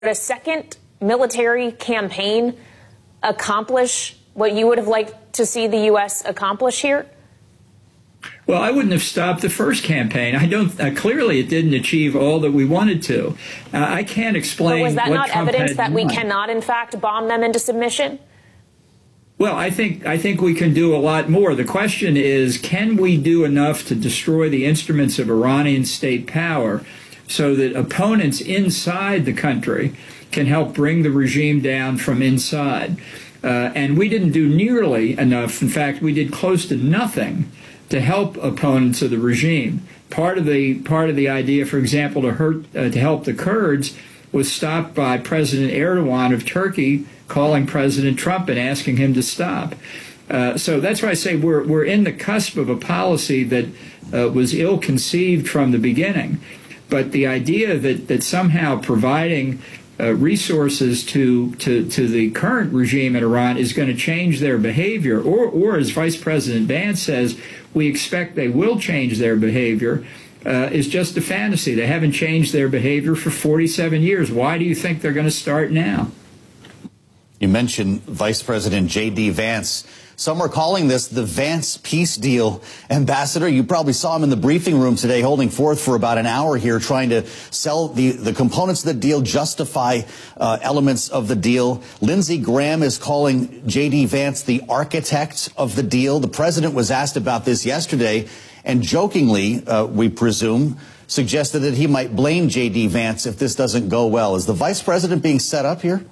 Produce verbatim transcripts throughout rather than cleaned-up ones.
a second military campaign accomplish what you would have liked to see the U S accomplish here? Well, I wouldn't have stopped the first campaign. I don't. Uh, clearly, it didn't achieve all that we wanted to. Uh, I can't explain. But was that what not Trump evidence had that we done. cannot, in fact, bomb them into submission? Well, I think I think we can do a lot more. The question is, can we do enough to destroy the instruments of Iranian state power so that opponents inside the country can help bring the regime down from inside? Uh, and we didn't do nearly enough. In fact, we did close to nothing to help opponents of the regime. Part of the part of the idea, for example, to hurt uh, to help the Kurds was stopped by President Erdogan of Turkey calling President Trump and asking him to stop. Uh, so that's why I say we're we're in the cusp of a policy that uh, was ill-conceived from the beginning. But the idea that that somehow providing Uh, resources to, to, to the current regime in Iran is going to change their behavior, or, or as Vice President Vance says, we expect they will change their behavior, uh, is just a fantasy. They haven't changed their behavior for forty-seven years. Why do you think they're going to start now? You mentioned Vice President J D. Vance. Some are calling this the Vance peace deal. Ambassador, you probably saw him in the briefing room today holding forth for about an hour here trying to sell the, the components of the deal, justify uh, elements of the deal. Lindsey Graham is calling J D. Vance the architect of the deal. The president was asked about this yesterday and jokingly, uh, we presume, suggested that he might blame J D. Vance if this doesn't go well. Is the vice president being set up here?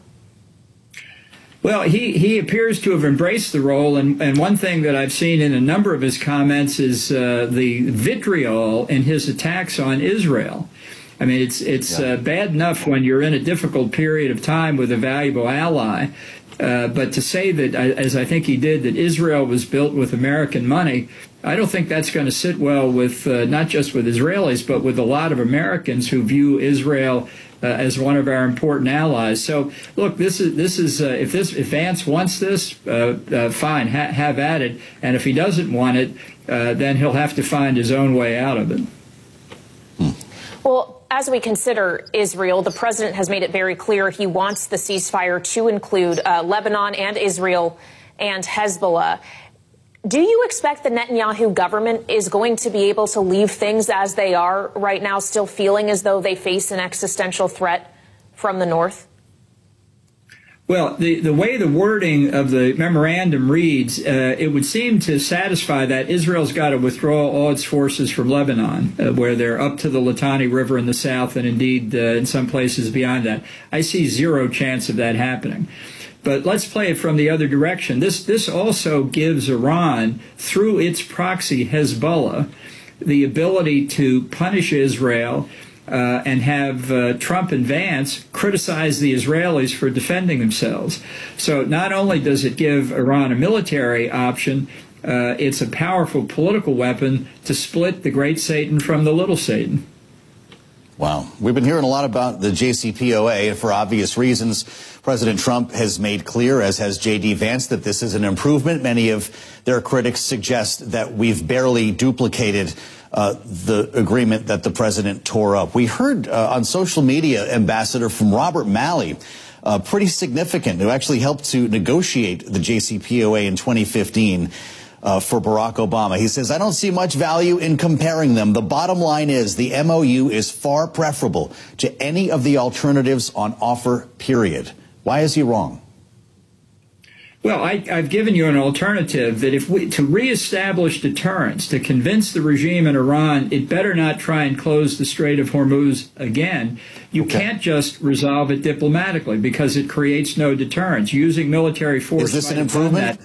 Well, he, he appears to have embraced the role, and, and one thing that I've seen in a number of his comments is uh, the vitriol in his attacks on Israel. I mean, it's it's yeah. uh, bad enough when you're in a difficult period of time with a valuable ally, uh, but to say that, as I think he did, that Israel was built with American money, I don't think that's going to sit well with uh, not just with Israelis, but with a lot of Americans who view Israel Uh, as one of our important allies. So, look, this is this is uh, if this if Vance wants this, uh, uh, fine, ha have at it. And if he doesn't want it, uh, then he'll have to find his own way out of it. Hmm. Well, as we consider Israel, the president has made it very clear he wants the ceasefire to include uh, Lebanon and Israel and Hezbollah. Do you expect the Netanyahu government is going to be able to leave things as they are right now, still feeling as though they face an existential threat from the north? Well, the, the way the wording of the memorandum reads, uh, it would seem to satisfy that Israel's got to withdraw all its forces from Lebanon, uh, where they're up to the Litani River in the south and indeed uh, in some places beyond that. I see zero chance of that happening. But let's play it from the other direction. This this also gives Iran, through its proxy Hezbollah, the ability to punish Israel uh, and have uh, Trump and Vance criticize the Israelis for defending themselves. So not only does it give Iran a military option, uh, it's a powerful political weapon to split the great Satan from the little Satan. Wow. We've been hearing a lot about the J C P O A for obvious reasons. President Trump has made clear, as has J D. Vance, that this is an improvement. Many of their critics suggest that we've barely duplicated uh, the agreement that the president tore up. We heard uh, on social media, Ambassador, from Robert Malley, uh, pretty significant, who actually helped to negotiate the J C P O A in twenty fifteen. Uh, for Barack Obama. He says, I don't see much value in comparing them. The bottom line is the M O U is far preferable to any of the alternatives on offer, period. Why is he wrong? Well, I, I've given you an alternative that if we, to reestablish deterrence, to convince the regime in Iran, it better not try and close the Strait of Hormuz again. You okay. can't just resolve it diplomatically because it creates no deterrence. Using military force. Is this an improvement?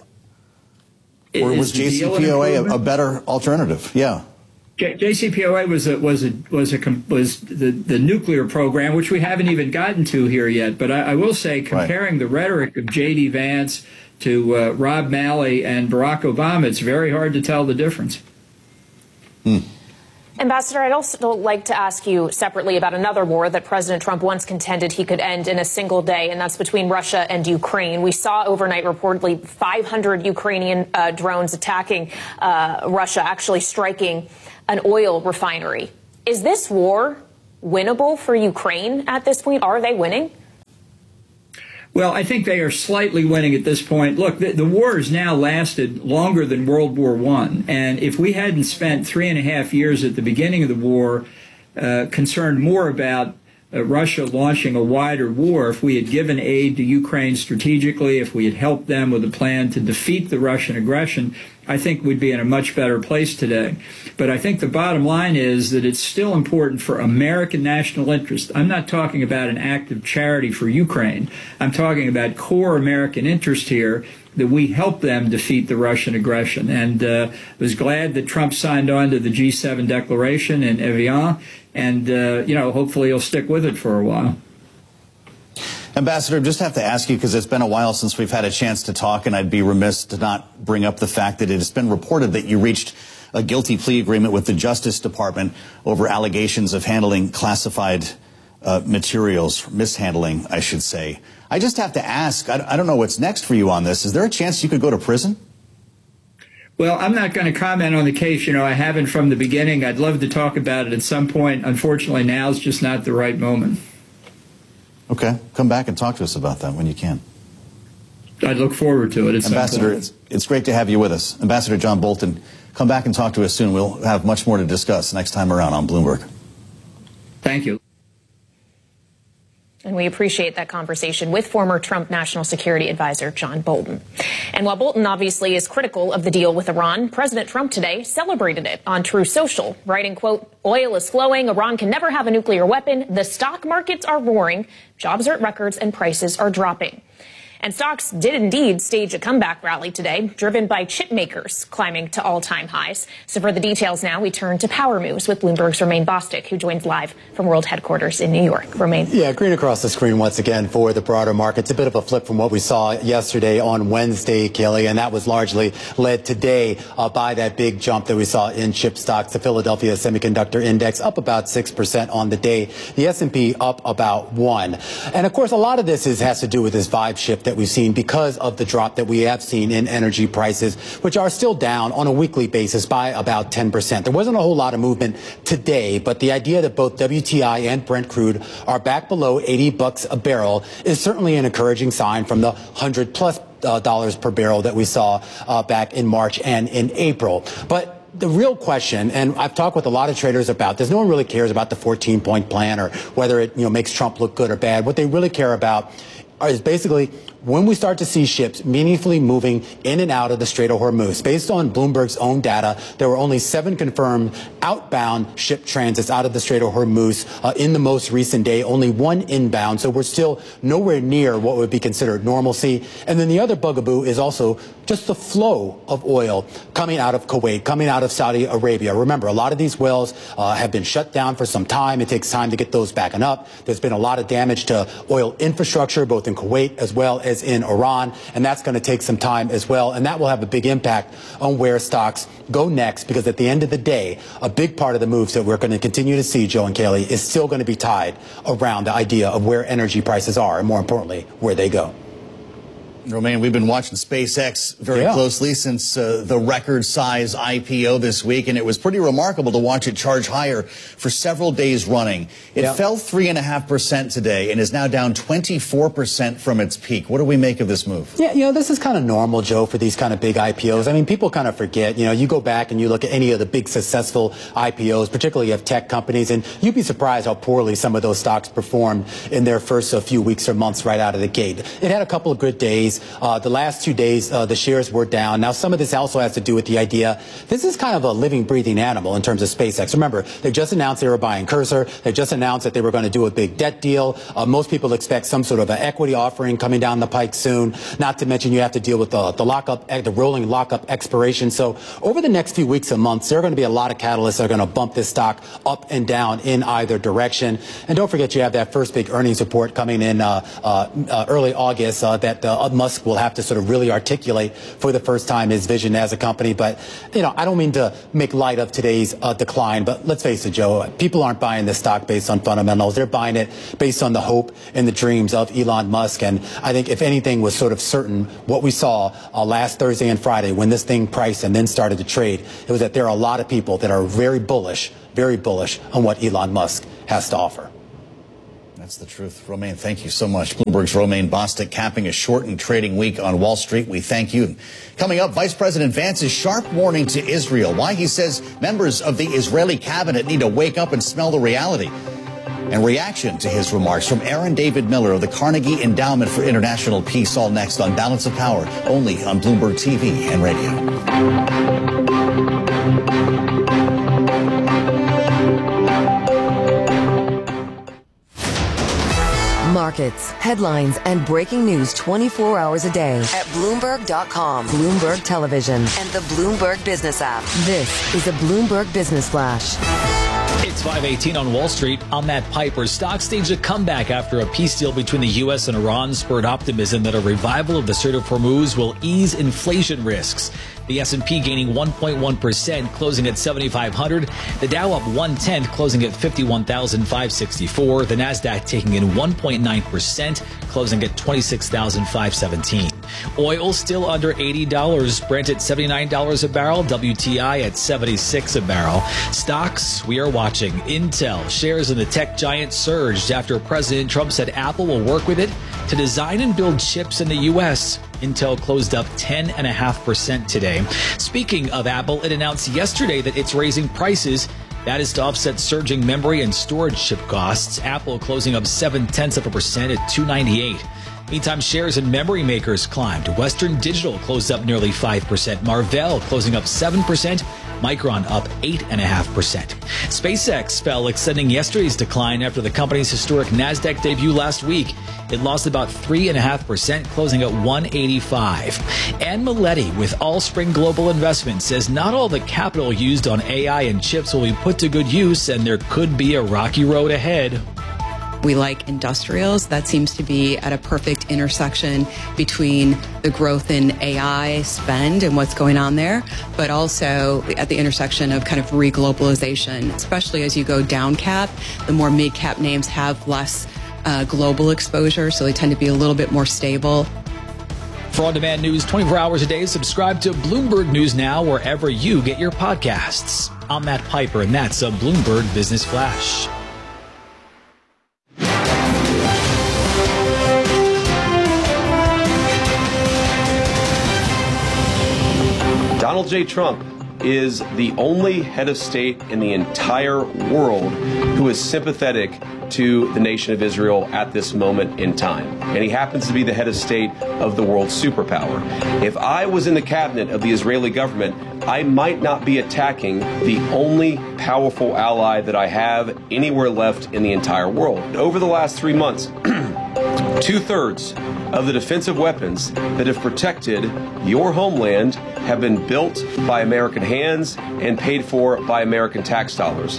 Or was J C P O A a, a better alternative? Yeah. J JCPOA was a, was a, was a, was the, the nuclear program, which we haven't even gotten to here yet. But I, I will say, comparing right. the rhetoric of J D. Vance to uh, Rob Malley and Barack Obama, it's very hard to tell the difference. Hmm. Ambassador, I'd also like to ask you separately about another war that President Trump once contended he could end in a single day, and that's between Russia and Ukraine. We saw overnight reportedly five hundred Ukrainian uh, drones attacking uh, Russia, actually striking an oil refinery. Is this war winnable for Ukraine at this point? Are they winning? Well, I think they are slightly winning at this point. Look, the, the war has now lasted longer than World War One, and if we hadn't spent three and a half years at the beginning of the war uh, concerned more about uh, Russia launching a wider war, if we had given aid to Ukraine strategically, if we had helped them with a plan to defeat the Russian aggression, I think we'd be in a much better place today. But I think the bottom line is that it's still important for American national interest. I'm not talking about an act of charity for Ukraine. I'm talking about core American interest here, that we help them defeat the Russian aggression. And uh, was glad that Trump signed on to the G seven declaration in Evian. And, uh, you know, hopefully he'll stick with it for a while. Ambassador, just have to ask you, because it's been a while since we've had a chance to talk, and I'd be remiss to not bring up the fact that it has been reported that you reached a guilty plea agreement with the Justice Department over allegations of handling classified uh, materials, mishandling, I should say. I just have to ask, I, I don't know what's next for you on this. Is there a chance you could go to prison? Well, I'm not going to comment on the case. You know, I haven't from the beginning. I'd love to talk about it at some point. Unfortunately, now is just not the right moment. Okay. Come back and talk to us about that when you can. I'd look forward to it. At Ambassador, it's, it's great to have you with us. Ambassador John Bolton, come back and talk to us soon. We'll have much more to discuss next time around on Bloomberg. Thank you. And we appreciate that conversation with former Trump National Security Advisor John Bolton. And while Bolton obviously is critical of the deal with Iran, President Trump today celebrated it on Truth Social, writing, quote, "Oil is flowing. Iran can never have a nuclear weapon. The stock markets are roaring. Jobs are at records and prices are dropping." And stocks did indeed stage a comeback rally today, driven by chip makers climbing to all-time highs. So for the details now, we turn to Power Moves with Bloomberg's Romaine Bostick, who joins live from World Headquarters in New York. Romaine. Yeah, green across the screen once again for the broader markets. A bit of a flip from what we saw yesterday on Wednesday, Kelly, and that was largely led today uh, by that big jump that we saw in chip stocks. The Philadelphia Semiconductor Index up about six percent on the day. The S and P up about one. And of course, a lot of this is, has to do with this vibe shift that we've seen because of the drop that we have seen in energy prices, which are still down on a weekly basis by about ten percent. There wasn't a whole lot of movement today, but the idea that both W T I and Brent crude are back below eighty bucks a barrel is certainly an encouraging sign from the one hundred plus uh, dollars per barrel that we saw uh, back in March and in April. But the real question, and I've talked with a lot of traders about this, no one really cares about the fourteen point plan or whether it, you know, makes Trump look good or bad. What they really care about is basically when we start to see ships meaningfully moving in and out of the Strait of Hormuz. Based on Bloomberg's own data, there were only seven confirmed outbound ship transits out of the Strait of Hormuz uh, in the most recent day, only one inbound. So we're still nowhere near what would be considered normalcy. And then the other bugaboo is also just the flow of oil coming out of Kuwait, coming out of Saudi Arabia. Remember, a lot of these wells uh, have been shut down for some time. It takes time to get those back and up. There's been a lot of damage to oil infrastructure, both in Kuwait as well as in Iran, and that's going to take some time as well, and that will have a big impact on where stocks go next, because at the end of the day, a big part of the moves that we're going to continue to see, Joe and Kaylee, is still going to be tied around the idea of where energy prices are, and more importantly, where they go. Romaine, we've been watching SpaceX very yeah. closely since uh, the record size I P O this week, and it was pretty remarkable to watch it charge higher for several days running. It yeah. fell three and a half percent today and is now down twenty-four percent from its peak. What do we make of this move? Yeah, you know, this is kind of normal, Joe, for these kind of big I P Os. I mean, people kind of forget, you know, you go back and you look at any of the big successful I P Os, particularly of tech companies, and you'd be surprised how poorly some of those stocks performed in their first uh, few weeks or months right out of the gate. It had a couple of good days. Uh, the last two days, uh, the shares were down. Now, some of this also has to do with the idea this is kind of a living, breathing animal in terms of SpaceX. Remember, they just announced they were buying Cursor. They just announced that they were going to do a big debt deal. Uh, most people expect some sort of an equity offering coming down the pike soon. Not to mention you have to deal with the, the lockup, the rolling lockup expiration. So over the next few weeks and months, there are going to be a lot of catalysts that are going to bump this stock up and down in either direction. And don't forget, you have that first big earnings report coming in uh, uh, uh, early August uh, that uh, Musk will have to sort of really articulate for the first time his vision as a company. But, you know, I don't mean to make light of today's uh, decline, but let's face it, Joe, people aren't buying this stock based on fundamentals. They're buying it based on the hope and the dreams of Elon Musk. And I think if anything was sort of certain, what we saw uh, last Thursday and Friday when this thing priced and then started to trade, it was that there are a lot of people that are very bullish, very bullish on what Elon Musk has to offer. That's the truth. Romaine, thank you so much. Bloomberg's Romaine Bostick capping a shortened trading week on Wall Street. We thank you. Coming up, Vice President Vance's sharp warning to Israel. Why he says members of the Israeli cabinet need to wake up and smell the reality. And reaction to his remarks from Aaron David Miller of the Carnegie Endowment for International Peace. All next on Balance of Power, only on Bloomberg T V and radio. Markets, headlines, and breaking news twenty-four hours a day at Bloomberg dot com, Bloomberg Television, and the Bloomberg Business app. This is a Bloomberg Business Flash. It's five eighteen on Wall Street. I'm Matt Piper. Stocks staged a comeback after a peace deal between the U S and Iran spurred optimism that a revival of the Strait of Hormuz will ease inflation risks. The S and P gaining one point one percent, closing at seventy-five hundred. The Dow up one tenth, closing at fifty-one thousand five hundred sixty-four. The Nasdaq taking in one point nine percent, closing at twenty-six thousand five hundred seventeen. Oil still under eighty dollars. Brent at seventy-nine dollars a barrel. W T I at seventy-six a barrel. Stocks we are watching. Intel shares in the tech giant surged after President Trump said Apple will work with it to design and build chips in the U S. Intel closed up ten point five percent today. Speaking of Apple, it announced yesterday that it's raising prices. That is to offset surging memory and storage chip costs. Apple closing up seven tenths of a percent at two ninety-eight. Meantime, shares in memory makers climbed. Western Digital closed up nearly five percent. Marvell closing up seven percent. Micron up eight point five percent. SpaceX fell, extending yesterday's decline after the company's historic NASDAQ debut last week. It lost about three point five percent, closing at one eighty-five. Ann Milletti with Allspring Global Investments says not all the capital used on A I and chips will be put to good use, and there could be a rocky road ahead. We like industrials. That seems to be at a perfect intersection between the growth in A I spend and what's going on there, but also at the intersection of kind of re-globalization, especially as you go down cap. The more mid-cap names have less uh, global exposure, so they tend to be a little bit more stable. For on-demand news twenty-four hours a day, subscribe to Bloomberg News Now wherever you get your podcasts. I'm Matt Piper, and that's a Bloomberg Business Flash. Donald J. Trump is the only head of state in the entire world who is sympathetic to the nation of Israel at this moment in time. And he happens to be the head of state of the world's superpower. If I was in the cabinet of the Israeli government, I might not be attacking the only powerful ally that I have anywhere left in the entire world. Over the last three months, two-thirds of the defensive weapons that have protected your homeland have been built by American hands and paid for by American tax dollars.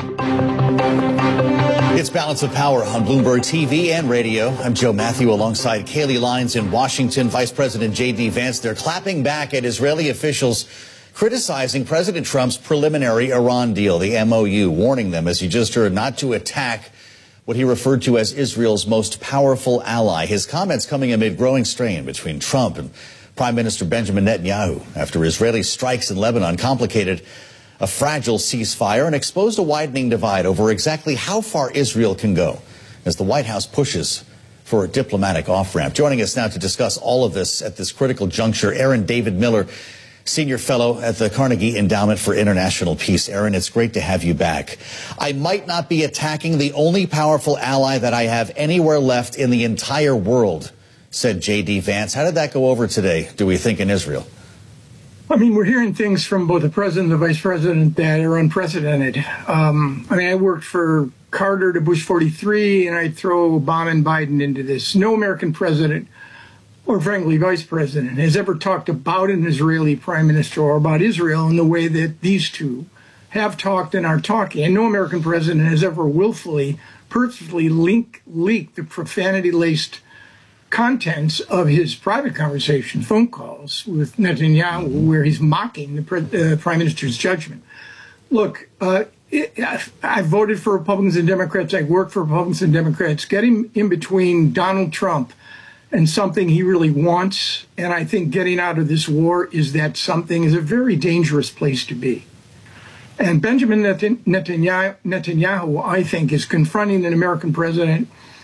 It's Balance of Power on Bloomberg T V and radio. I'm Joe Matthew alongside Kaylee Lyons in Washington. Vice President J D Vance, they're clapping back at Israeli officials criticizing President Trump's preliminary Iran deal, the M O U, warning them, as you just heard, not to attack what he referred to as Israel's most powerful ally. His comments coming amid growing strain between Trump and Prime Minister Benjamin Netanyahu after Israeli strikes in Lebanon complicated a fragile ceasefire and exposed a widening divide over exactly how far Israel can go as the White House pushes for a diplomatic off-ramp. Joining us now to discuss all of this at this critical juncture, Aaron David Miller, Senior Fellow at the Carnegie Endowment for International Peace. Aaron, it's great to have you back. I might not be attacking the only powerful ally that I have anywhere left in the entire world, said J D Vance. How did that go over today, do we think, in Israel? I mean, we're hearing things from both the president and the vice president that are unprecedented. Um, I mean, I worked for Carter to Bush forty-three, and I'd throw Obama and Biden into this. No American president, or frankly, vice president, has ever talked about an Israeli prime minister or about Israel in the way that these two have talked and are talking. And no American president has ever willfully, purposefully link, leaked the profanity-laced contents of his private conversation, phone calls with Netanyahu, where he's mocking the pre- uh, prime minister's judgment. Look, uh, it, I voted for Republicans and Democrats. I work for Republicans and Democrats. Getting in between Donald Trump and something he really wants, and I think getting out of this war is that something, is a very dangerous place to be. And Benjamin Netanyahu, Netanyahu, I think, is confronting an American president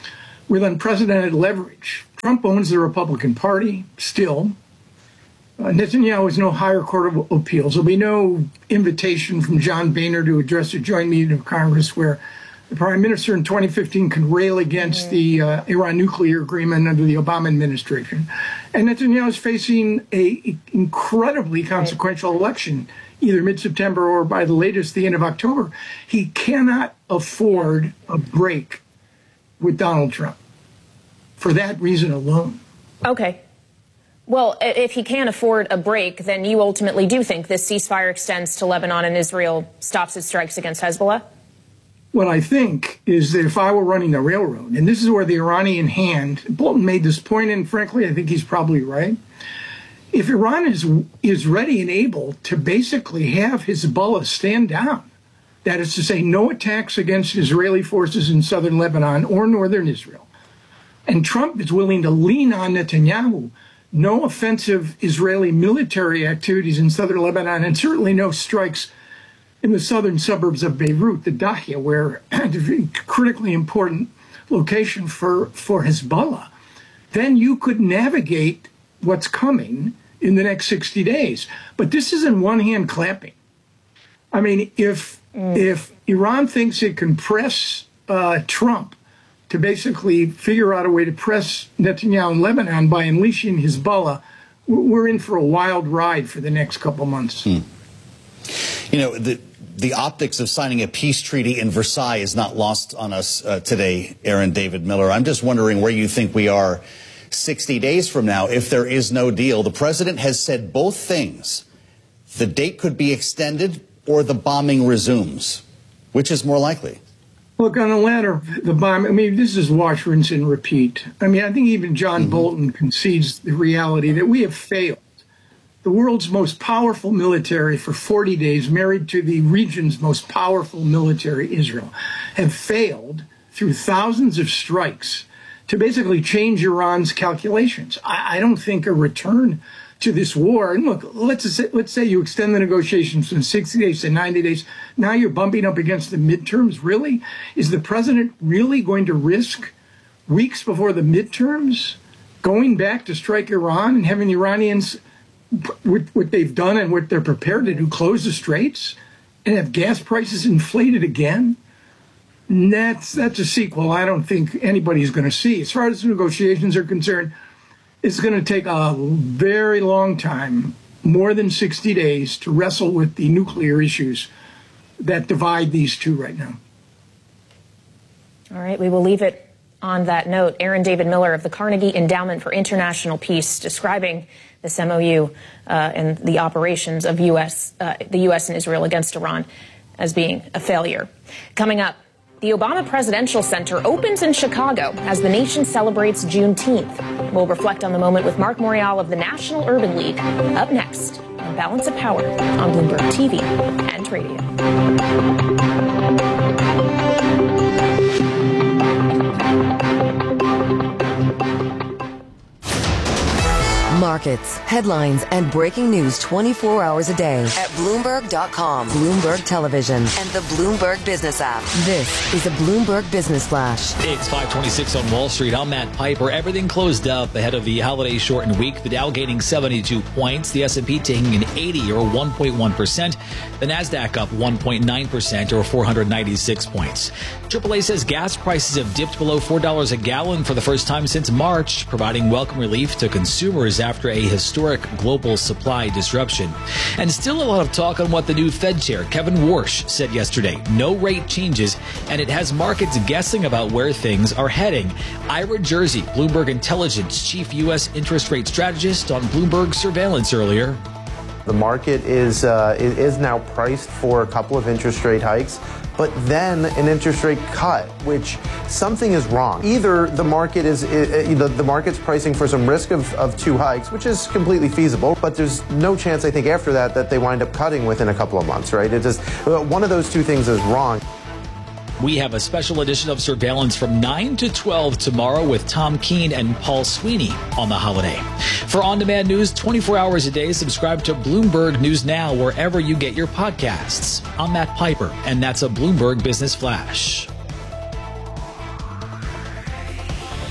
with unprecedented leverage. Trump owns the Republican Party still. Uh, Netanyahu has no higher court of appeals. There'll be no invitation from John Boehner to address a joint meeting of Congress where the prime minister in twenty fifteen can rail against the uh, Iran nuclear agreement under the Obama administration. And Netanyahu is facing a incredibly consequential election, either mid-September or by the latest, the end of October. He cannot afford a break with Donald Trump for that reason alone. Okay. Well, if he can't afford a break, then you ultimately do think this ceasefire extends to Lebanon and Israel stops its strikes against Hezbollah? What I think is that if I were running the railroad, and this is where the Iranian hand, Bolton made this point, and frankly, I think he's probably right. If Iran is is ready and able to basically have Hezbollah stand down, that is to say, no attacks against Israeli forces in southern Lebanon or northern Israel, and Trump is willing to lean on Netanyahu, no offensive Israeli military activities in southern Lebanon, and certainly no strikes in the southern suburbs of Beirut, the Dahia, where a critically important location for, for Hezbollah, then you could navigate what's coming in the next sixty days. But this isn't one-hand clapping. I mean, if mm. if Iran thinks it can press uh, Trump to basically figure out a way to press Netanyahu in Lebanon by unleashing Hezbollah, we're in for a wild ride for the next couple months. Hmm. You know, the the optics of signing a peace treaty in Versailles is not lost on us uh, today, Aaron David Miller. I'm just wondering where you think we are sixty days from now if there is no deal. The president has said both things. The date could be extended or the bombing resumes. Which is more likely? Look, on the latter, the bomb, I mean, this is wash, rinse, and repeat. I mean, I think even John mm-hmm. Bolton concedes the reality that we have failed. The world's most powerful military for forty days, married to the region's most powerful military, Israel, have failed through thousands of strikes to basically change Iran's calculations. I, I don't think a return to this war, and look, let's say, let's say you extend the negotiations from sixty days to ninety days. Now you're bumping up against the midterms. Really? Is the president really going to risk weeks before the midterms going back to strike Iran and having the Iranians, with what they've done and what they're prepared to do, close the straits and have gas prices inflated again? That's, that's a sequel I don't think anybody's going to see. As far as negotiations are concerned, it's going to take a very long time, more than sixty days, to wrestle with the nuclear issues that divide these two right now. All right, we will leave it on that note. Aaron David Miller of the Carnegie Endowment for International Peace describing this M O U uh, and the operations of U S uh, the U S and Israel against Iran as being a failure. Coming up, the Obama Presidential Center opens in Chicago as the nation celebrates Juneteenth. We'll reflect on the moment with Mark Morial of the National Urban League up next on Balance of Power on Bloomberg T V and radio. Markets, headlines, and breaking news twenty-four hours a day at Bloomberg dot com, Bloomberg Television, and the Bloomberg Business app. This is a Bloomberg Business Flash. It's five twenty-six on Wall Street. I'm Matt Piper. Everything closed up ahead of the holiday shortened week. The Dow gaining seventy-two points. The S and P taking an eighty or one point one percent. The Nasdaq up one point nine percent or four hundred ninety-six points. triple A says gas prices have dipped below four dollars a gallon for the first time since March, providing welcome relief to consumers after a historic global supply disruption. And still a lot of talk on what the new Fed chair, Kevin Warsh, said yesterday. No rate changes, and it has markets guessing about where things are heading. Ira Jersey, Bloomberg Intelligence chief U S interest rate strategist on Bloomberg Surveillance earlier. The market is uh, is now priced for a couple of interest rate hikes, but then an interest rate cut, which something is wrong. Either the market is, you know, the market's pricing for some risk of, of two hikes, which is completely feasible, but there's no chance, I think, after that, that they wind up cutting within a couple of months, right? It just, one of those two things is wrong. We have a special edition of Surveillance from nine to twelve tomorrow with Tom Keene and Paul Sweeney on the holiday. For on-demand news twenty-four hours a day, subscribe to Bloomberg News Now wherever you get your podcasts. I'm Matt Piper, and that's a Bloomberg Business Flash.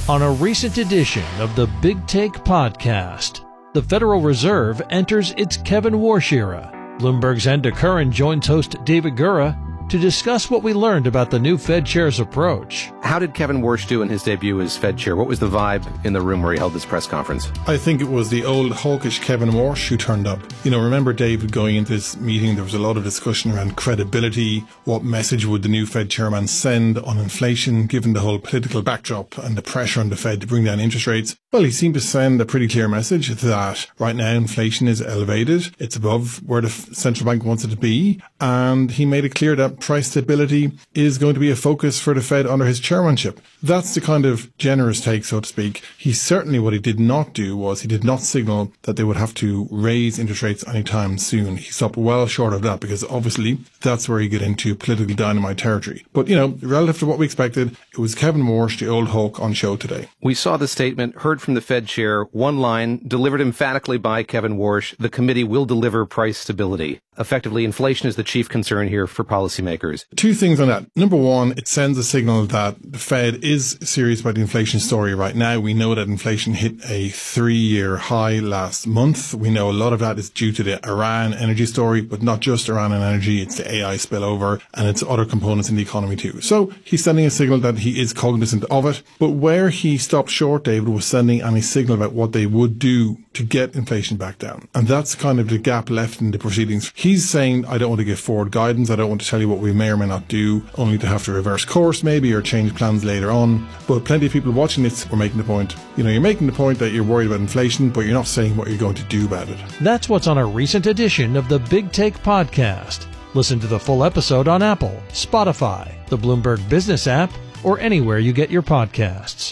on a recent edition of the Big Take podcast. The Federal Reserve enters its Kevin Warsh era. Bloomberg's Enda Curran joins host David Gura to discuss what we learned about the new Fed chair's approach. How did Kevin Warsh do in his debut as Fed chair? What was the vibe in the room where he held this press conference? I think it was the old hawkish Kevin Warsh who turned up. You know, remember, David, going into this meeting, there was a lot of discussion around credibility. What message would the new Fed chairman send on inflation, given the whole political backdrop and the pressure on the Fed to bring down interest rates? Well, he seemed to send a pretty clear message that right now inflation is elevated. It's above where the central bank wants it to be. And he made it clear that price stability is going to be a focus for the Fed under his chairmanship. That's the kind of generous take, so to speak. He certainly, what he did not do was he did not signal that they would have to raise interest rates anytime soon. He stopped well short of that because obviously that's where you get into political dynamite territory. But, you know, relative to what we expected, it was Kevin Warsh, the old hawk, on show today. We saw the statement, heard from the Fed chair, one line, delivered emphatically by Kevin Warsh, the committee will deliver price stability. Effectively, inflation is the chief concern here for policymakers. Two things on that. Number one, it sends a signal that the Fed is serious about the inflation story right now. We know that inflation hit a three-year high last month. We know a lot of that is due to the Iran energy story, but not just Iran and energy. It's the A I spillover and it's other components in the economy too. So he's sending a signal that he is cognizant of it. But where he stopped short, David, was sending any signal about what they would do to get inflation back down. And that's kind of the gap left in the proceedings. He's saying, I don't want to give forward guidance. I don't want to tell you what we may or may not do, only to have to reverse course maybe or change plans later on. But plenty of people watching this were making the point. You know, you're making the point that you're worried about inflation, but you're not saying what you're going to do about it. That's what's on a recent edition of the Big Take podcast. Listen to the full episode on Apple, Spotify, the Bloomberg Business app, or anywhere you get your podcasts.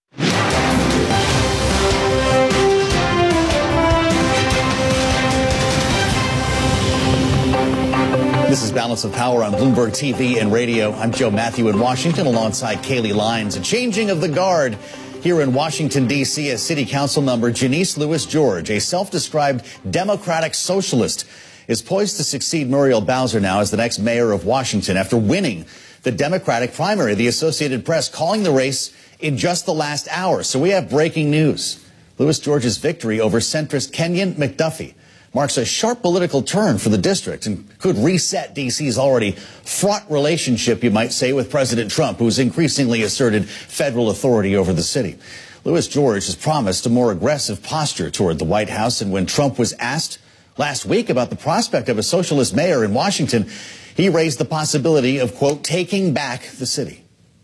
This is Balance of Power on Bloomberg T V and radio. I'm Joe Matthew in Washington alongside Kaylee Lyons. A changing of the guard here in Washington, D C as City Council member Janice Lewis George, a self-described Democratic socialist, is poised to succeed Muriel Bowser now as the next mayor of Washington after winning the Democratic primary. The Associated Press calling the race in just the last hour. So we have breaking news. Lewis George's victory over centrist Kenyon McDuffie marks a sharp political turn for the district and could reset D C's already fraught relationship, you might say, with President Trump, who's increasingly asserted federal authority over the city. Lewis George has promised a more aggressive posture toward the White House, and when Trump was asked last week about the prospect of a socialist mayor in Washington, he raised the possibility of, quote, taking back the city.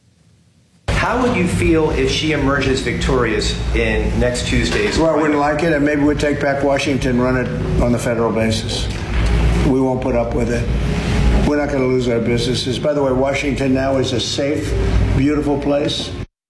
How would you feel if she emerges victorious in next Tuesday's? Well, I wouldn't like it, and maybe we'd take back Washington, run it on the federal basis. We won't put up with it. We're not going to lose our businesses. By the way, Washington now is a safe, beautiful place.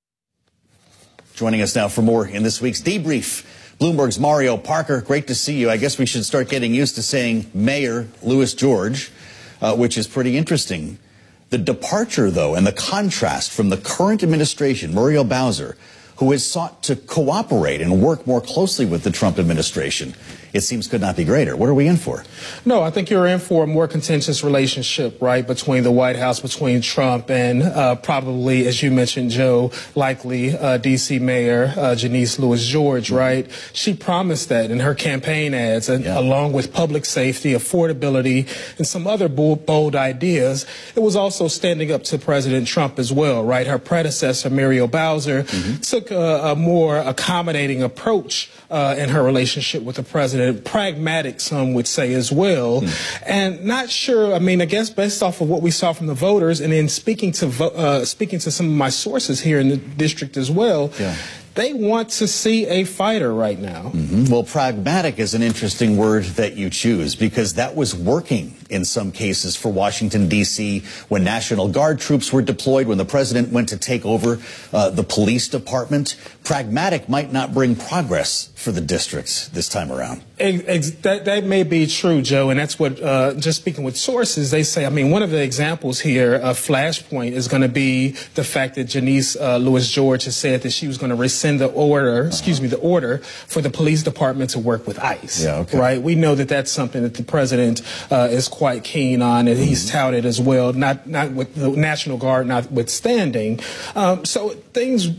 Joining us now for more in this week's debrief, Bloomberg's Mario Parker. Great to see you. I guess we should start getting used to saying Mayor Lewis George, uh, which is pretty interesting. The departure, though, and the contrast from the current administration, Muriel Bowser, who has sought to cooperate and work more closely with the Trump administration, it seems could not be greater. What are we in for? No, I think you're in for a more contentious relationship, right, between the White House, between Trump and uh, probably, as you mentioned, Joe, likely uh, D C Mayor uh, Janice Lewis George, right? She promised that in her campaign ads, and, yeah. along with public safety, affordability, and some other bold, bold ideas. It was also standing up to President Trump as well, right? Her predecessor, Muriel Bowser, mm-hmm. took a, a more accommodating approach uh, in her relationship with the president. Pragmatic, some would say as well, mm. and not sure. I mean, I guess based off of what we saw from the voters, and then speaking to vo- uh, speaking to some of my sources here in the district as well, yeah. they want to see a fighter right now. Mm-hmm. Well, pragmatic is an interesting word that you choose because that was working in some cases for Washington, D C when National Guard troops were deployed, when the president went to take over uh, the police department. Pragmatic might not bring progress for the districts this time around. Ex- that, that may be true, Joe, and that's what, uh, just speaking with sources, they say, I mean, one of the examples here, a flashpoint, is going to be the fact that Janice uh, Lewis George has said that she was going to rescind the order, uh-huh. excuse me, the order for the police department to work with ICE. Yeah, okay. Right? We know that that's something that the president uh, is quite keen on, and mm-hmm. he's touted as well, not, not with the National Guard notwithstanding. Um, so things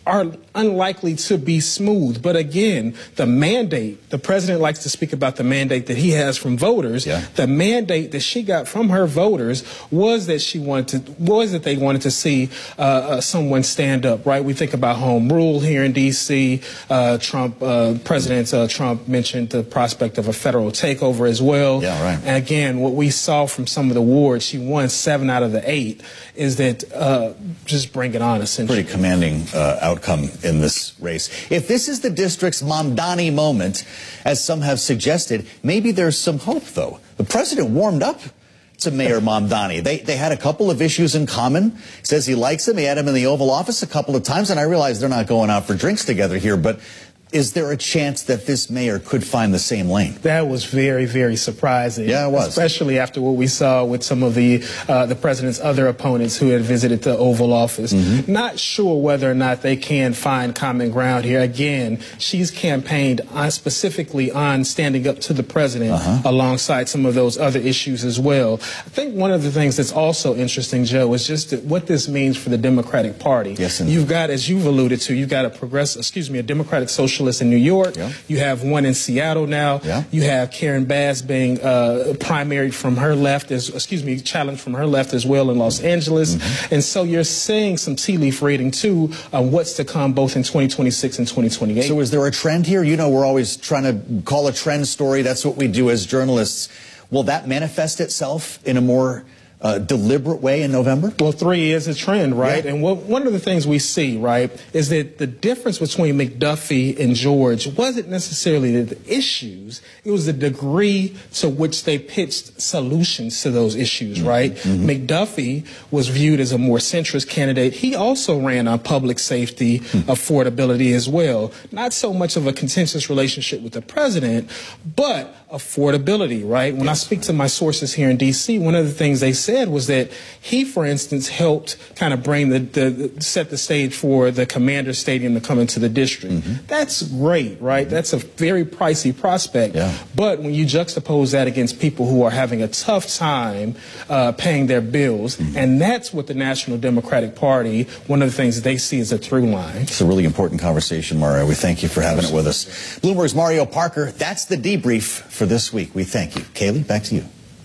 are unlikely to be smooth. But again, the mandate, the president likes to speak about the mandate that he has from voters. Yeah. The mandate that she got from her voters was that she wanted to, was that they wanted to see uh, uh, someone stand up, right? We think about home rule here in D C. Uh, Trump, uh, President uh, Trump mentioned the prospect of a federal takeover as well. Yeah, right. And again, what we saw from some of the wards, she won seven out of the eight, is that uh, just bring it on, essentially. Pretty commanding uh, outcome in this race. If this is the district's Mamdani moment, as some have suggested, maybe there's some hope, though. The president warmed up to Mayor Mamdani. They, they had a couple of issues in common. He says he likes him. He had him in the Oval Office a couple of times, and I realize they're not going out for drinks together here, but is there a chance that this mayor could find the same lane? That was very, very surprising. Yeah, it was. Especially after what we saw with some of the uh, the president's other opponents who had visited the Oval Office. Mm-hmm. Not sure whether or not they can find common ground here. Again, she's campaigned on, specifically on standing up to the president uh-huh. alongside some of those other issues as well. I think one of the things that's also interesting, Joe, is just what this means for the Democratic Party. Yes, you've got, as you've alluded to, you've got a progressive, excuse me, a Democratic social in New York. Yeah. You have one in Seattle now. Yeah. You have Karen Bass being uh, primaried from her left, as excuse me, challenged from her left as well in Los Angeles. Mm-hmm. And so you're seeing some tea leaf reading too on what's to come both in twenty twenty-six and twenty twenty-eight. So is there a trend here? You know, we're always trying to call a trend story. That's what we do as journalists. Will that manifest itself in a more Uh, deliberate way in November? Well, three is a trend, right? Yeah. And what, one of the things we see, right, is that the difference between McDuffie and George wasn't necessarily the issues, it was the degree to which they pitched solutions to those issues, mm-hmm. right? Mm-hmm. McDuffie was viewed as a more centrist candidate. He also ran on public safety, mm-hmm. affordability as well. Not so much of a contentious relationship with the president, but affordability, right? When yes. I speak to my sources here in D C, one of the things they said was that he, for instance, helped kind of bring the, the, the set the stage for the Commander Stadium to come into the district. Mm-hmm. That's great, right? Mm-hmm. That's a very pricey prospect. Yeah. But when you juxtapose that against people who are having a tough time uh, paying their bills, mm-hmm. and that's what the National Democratic Party, one of the things they see as a through line. It's a really important conversation, Mario. We thank you for having it with us. Bloomberg's Mario Parker. That's the debrief for this week. We thank you. Kaylee, back to you.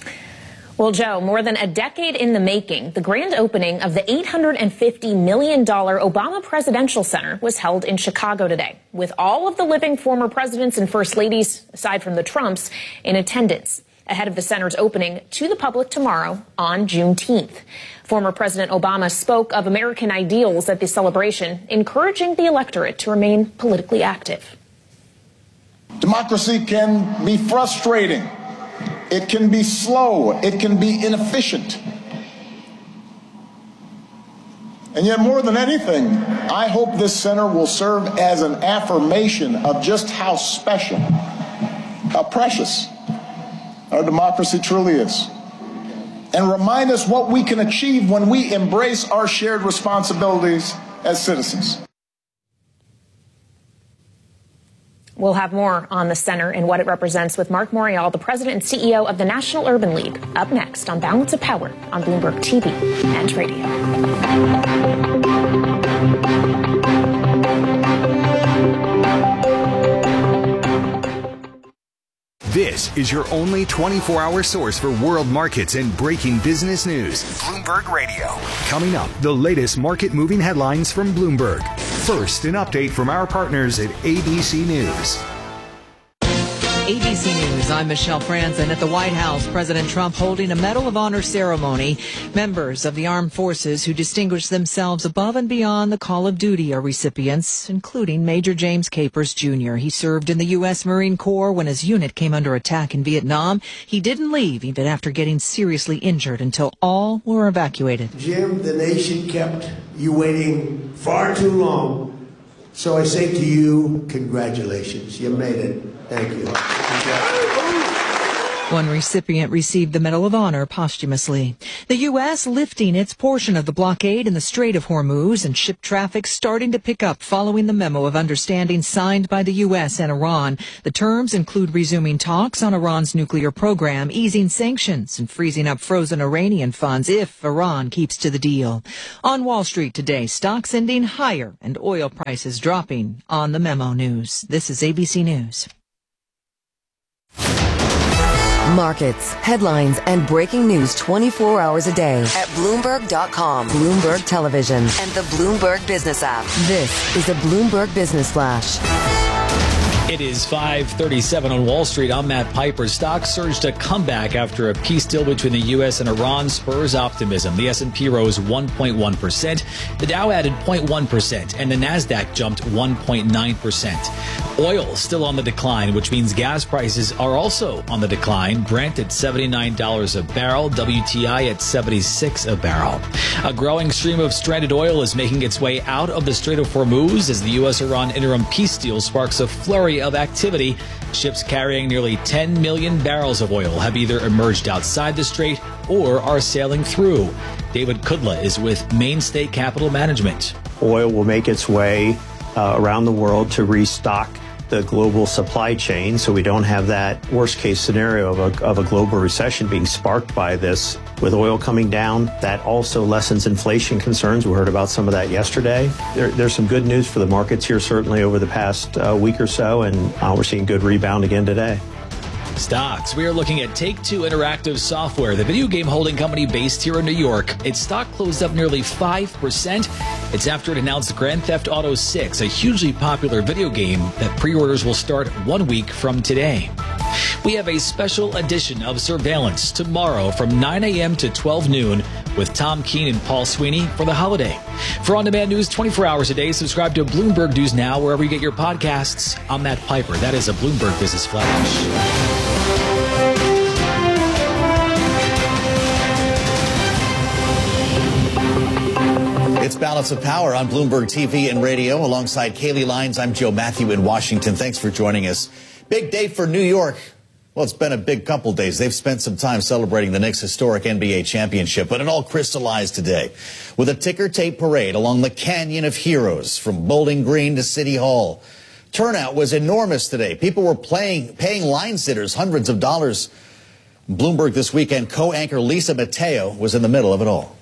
Well, Joe, more than a decade in the making, the grand opening of the eight hundred fifty million dollars Obama Presidential Center was held in Chicago today, with all of the living former presidents and first ladies, aside from the Trumps, in attendance, ahead of the center's opening to the public tomorrow on Juneteenth. Former President Obama spoke of American ideals at the celebration, encouraging the electorate to remain politically active. Democracy can be frustrating. It can be slow. It can be inefficient. And yet, more than anything, I hope this center will serve as an affirmation of just how special, how precious our democracy truly is, and remind us what we can achieve when we embrace our shared responsibilities as citizens. We'll have more on the center and what it represents with Mark Morial, the president and C E O of the National Urban League, up next on Balance of Power on Bloomberg T V and radio. This is your only twenty-four hour source for world markets and breaking business news. Bloomberg Radio. Coming up, the latest market-moving headlines from Bloomberg. First, an update from our partners at A B C News. A B C News, I'm Michelle Franzen. At the White House, President Trump holding a Medal of Honor ceremony. Members of the armed forces who distinguished themselves above and beyond the call of duty are recipients, including Major James Capers Junior He served in the U S Marine Corps when his unit came under attack in Vietnam. He didn't leave even after getting seriously injured until all were evacuated. Jim, the nation kept you waiting far too long. So I say to you, congratulations. You made it. Thank you. One recipient received the Medal of Honor posthumously. The U S lifting its portion of the blockade in the Strait of Hormuz and ship traffic starting to pick up following the memo of understanding signed by the U S and Iran. The terms include resuming talks on Iran's nuclear program, easing sanctions, and freezing up frozen Iranian funds if Iran keeps to the deal. On Wall Street today, stocks ending higher and oil prices dropping. On the Memo News, this is A B C News. Markets, headlines, and breaking news twenty-four hours a day at Bloomberg dot com, Bloomberg Television, and the Bloomberg Business app. This is a Bloomberg Business Flash. It is five thirty-seven on Wall Street. I'm Matt Piper. Stocks surged a comeback after a peace deal between the U S and Iran spurs optimism. The S and P rose one point one percent. The Dow added zero point one percent, and the Nasdaq jumped one point nine percent. Oil still on the decline, which means gas prices are also on the decline. Brent at seventy-nine dollars a barrel, W T I at seventy-six a barrel. A growing stream of stranded oil is making its way out of the Strait of Hormuz as the U S-Iran interim peace deal sparks a flurry of activity. Ships carrying nearly ten million barrels of oil have either emerged outside the strait or are sailing through. David Kudla is with Mainstay Capital Management. Oil will make its way uh, around the world to restock the global supply chain, so we don't have that worst case scenario of a, of a global recession being sparked by this. With oil coming down, that also lessens inflation concerns. We heard about some of that yesterday. There, there's some good news for the markets here, certainly over the past uh, week or so, and uh, we're seeing good rebound again today. Stocks. We are looking at Take-Two Interactive Software, the video game holding company based here in New York. Its stock closed up nearly five percent. It's after it announced Grand Theft Auto six, a hugely popular video game that pre-orders will start one week from today. We have a special edition of Surveillance tomorrow from nine a.m. to twelve noon with Tom Keene and Paul Sweeney for the holiday. For on-demand news twenty-four hours a day, subscribe to Bloomberg News Now wherever you get your podcasts. I'm Matt Piper. That is a Bloomberg Business Flash. It's Balance of Power on Bloomberg T V and radio. Alongside Kaylee Lyons, I'm Joe Matthew in Washington. Thanks for joining us. Big day for New York. Well, it's been a big couple days. They've spent some time celebrating the Knicks' historic N B A championship, but it all crystallized today with a ticker tape parade along the Canyon of Heroes from Bowling Green to City Hall. Turnout was enormous today. People were playing, paying line sitters hundreds of dollars. Bloomberg This Weekend co-anchor Lisa Mateo was in the middle of it all.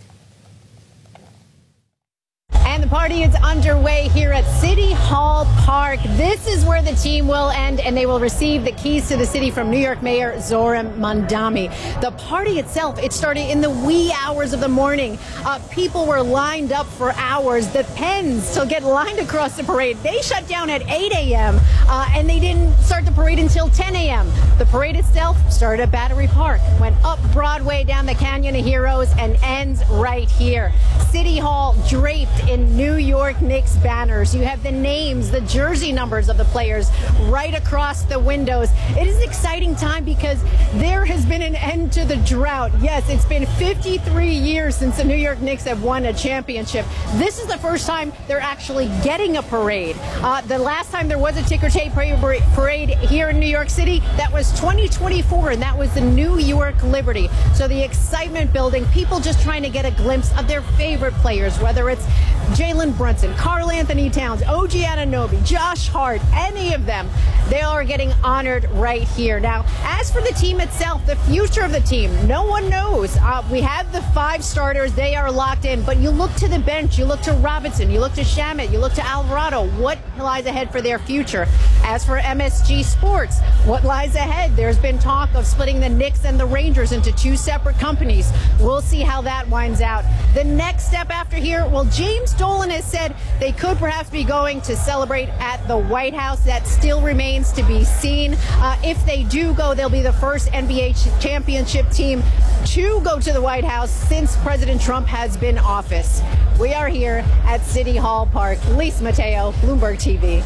And the party is underway here at City Hall Park. This is where the team will end, and they will receive the keys to the city from New York Mayor Zohran Mamdani. The party itself, it started in the wee hours of the morning. Uh, people were lined up for hours. The Pens to get lined across the parade, they shut down at eight a.m. Uh, and they didn't start the parade until ten a.m. The parade itself started at Battery Park, went up Broadway down the Canyon of Heroes, and ends right here. City Hall draped in New York Knicks banners. You have the names, the jersey numbers of the players right across the windows. It is an exciting time because there has been an end to the drought. Yes, it's been fifty-three years since the New York Knicks have won a championship. This is the first time they're actually getting a parade. Uh, the last time there was a ticker tape parade here in New York City, that was twenty twenty-four, and that was the New York Liberty. So the excitement building, people just trying to get a glimpse of their favorite players, whether it's Jalen Brunson, Karl Anthony Towns, O G Anunoby, Josh Hart, any of them, they are getting honored right here. Now, as for the team itself, the future of the team, no one knows. Uh, we have the five starters. They are locked in. But you look to the bench. You look to Robinson. You look to Shamet. You look to Alvarado. What lies ahead for their future? As for M S G Sports, what lies ahead? There's been talk of splitting the Knicks and the Rangers into two separate companies. We'll see how that winds out. The next step after here, well, James Dolan has said they could perhaps be going to celebrate at the White House. That still remains to be seen. Uh, if they do go, they'll be the first N B A championship team to go to the White House since President Trump has been in office. We are here at City Hall Park. Lisa Mateo, Bloomberg T V.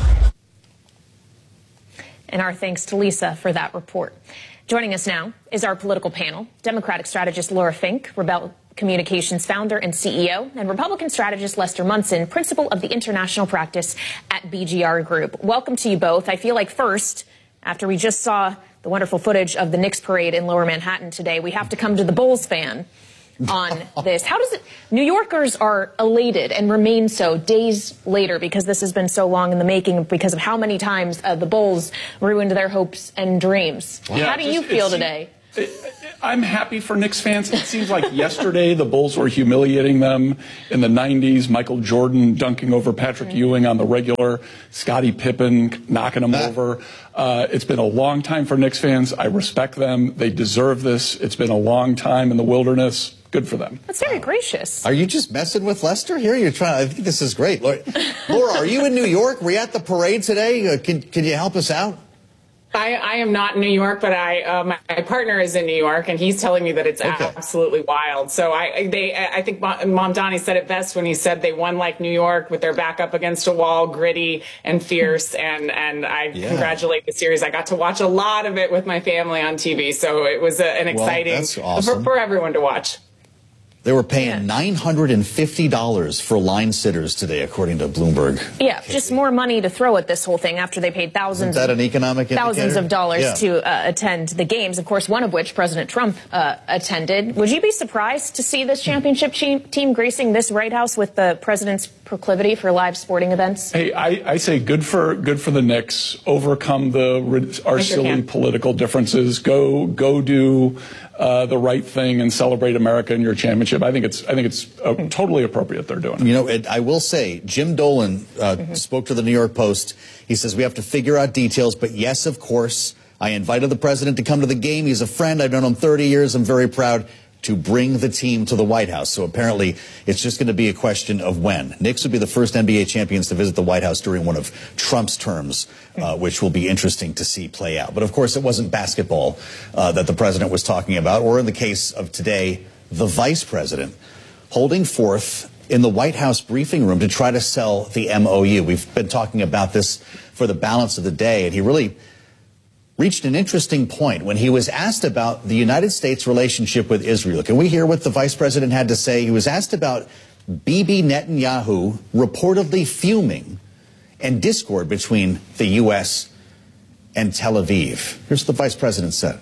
And our thanks to Lisa for that report. Joining us now is our political panel, Democratic strategist Laura Fink, Rebel Communications founder and C E O, and Republican strategist Lester Munson, principal of the international practice at B G R Group. Welcome to you both. I feel like first, after we just saw the wonderful footage of the Knicks parade in Lower Manhattan today. We have to come to the Bulls fan on this. How does it, New Yorkers are elated and remain so days later because this has been so long in the making, because of how many times uh, the Bulls ruined their hopes and dreams. Yeah, how do you just, feel today? It, I'm happy for Knicks fans. It seems like yesterday the Bulls were humiliating them. In the nineties, Michael Jordan dunking over Patrick mm-hmm. Ewing on the regular, Scottie Pippen knocking him ah. over. Uh, it's been a long time for Knicks fans. I respect them. They deserve this. It's been a long time in the wilderness. Good for them. That's very gracious. Are you just messing with Lester here? You're trying. I think this is great. Laura, Laura, are you in New York? Were you at the parade today? Uh, can Can you help us out? I, I am not in New York, but I uh, my, my partner is in New York, and he's telling me that it's okay. absolutely wild. So I they I think Mom Donnie said it best when he said they won like New York, with their back up against a wall, gritty and fierce. And and I yeah. congratulate the series. I got to watch a lot of it with my family on T V, so it was a, an exciting well, that's awesome. for, for everyone to watch. They were paying yeah. nine hundred fifty dollars for line sitters today, according to Bloomberg. Yeah, just more money to throw at this whole thing after they paid thousands, Isn't that an economic thousands indicator? of dollars yeah. to uh, attend the games, of course, one of which President Trump uh, attended. Would you be surprised to see this championship team gracing this White House with the president's proclivity for live sporting events? Hey, I, I say good for good for the Knicks. Overcome the our silly political differences. Go go do uh, the right thing and celebrate America in your championship. I think it's I think it's uh, totally appropriate they're doing it. You know, it, I will say, Jim Dolan uh, mm-hmm. spoke to the New York Post. He says we have to figure out details, but yes, of course, I invited the president to come to the game. He's a friend. I've known him thirty years. I'm very proud to bring the team to the White House. So apparently it's just going to be a question of when. Knicks would be the first N B A champions to visit the White House during one of Trump's terms, uh, which will be interesting to see play out. But of course, it wasn't basketball uh, that the president was talking about, or in the case of today, the vice president holding forth in the White House briefing room to try to sell the M O U. We've been talking about this for the balance of the day, and he really reached an interesting point when he was asked about the United States relationship with Israel. Can we hear what the vice president had to say? He was asked about Bibi Netanyahu reportedly fuming and discord between the U S and Tel Aviv. Here's what the vice president said.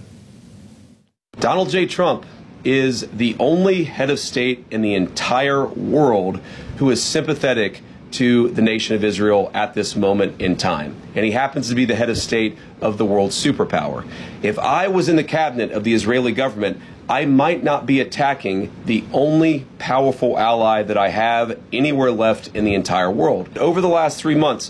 Donald J. Trump is the only head of state in the entire world who is sympathetic to the nation of Israel at this moment in time. And he happens to be the head of state of the world's superpower. If I was in the cabinet of the Israeli government, I might not be attacking the only powerful ally that I have anywhere left in the entire world. Over the last three months,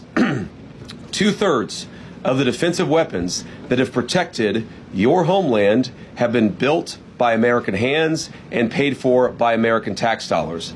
two-thirds of the defensive weapons that have protected your homeland have been built by American hands and paid for by American tax dollars.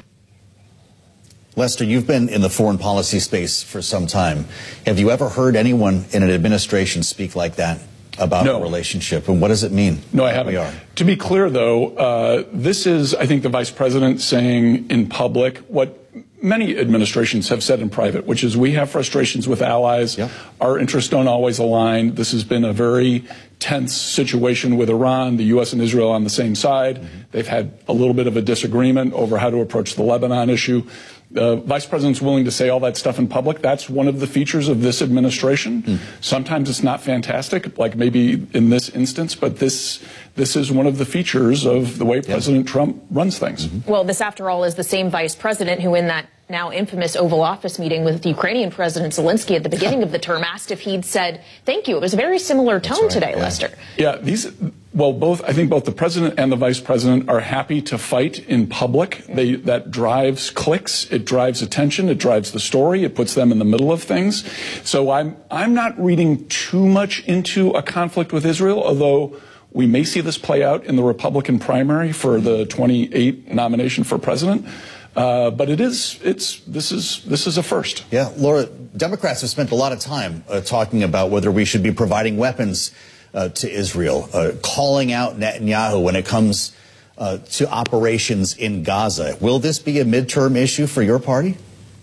Lester, you've been in the foreign policy space for some time. Have you ever heard anyone in an administration speak like that about no. a relationship? And what does it mean? No, I haven't. We are. To be clear, though, uh, this is, I think, the vice president saying in public what many administrations have said in private, which is we have frustrations with allies. Yeah. Our interests don't always align. This has been a very tense situation with Iran, the U S and Israel on the same side. Mm-hmm. They've had a little bit of a disagreement over how to approach the Lebanon issue. The vice president's willing to say all that stuff in public. That's one of the features of this administration. Mm. Sometimes it's not fantastic, like maybe in this instance, but this this is one of the features of the way President yep. Trump runs things. Mm-hmm. Well, this, after all, is the same vice president who, in that now infamous Oval Office meeting with the Ukrainian President Zelensky at the beginning of the term, asked if he'd said thank you. It was a very similar tone right, today, yeah. Lester. Yeah, these. Well, both I think both the president and the vice president are happy to fight in public. They that drives clicks, it drives attention, it drives the story, it puts them in the middle of things. So I'm I'm not reading too much into a conflict with Israel, although we may see this play out in the Republican primary for the twenty-eight nomination for president. Uh, but it is, it's, this is, this is a first. Yeah, Laura, Democrats have spent a lot of time uh, talking about whether we should be providing weapons uh, to Israel, uh, calling out Netanyahu when it comes uh, to operations in Gaza. Will this be a midterm issue for your party?